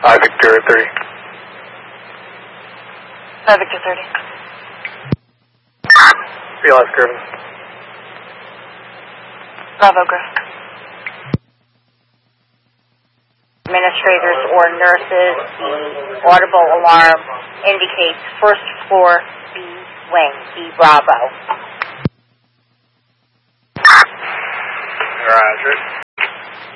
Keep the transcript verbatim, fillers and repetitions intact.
Uh, Victor thirty. Uh, Victor thirty. Realize Griffin. Bravo Griffin. Administrators or nurses, the audible alarm indicates first floor B wing, B Bravo. Roger.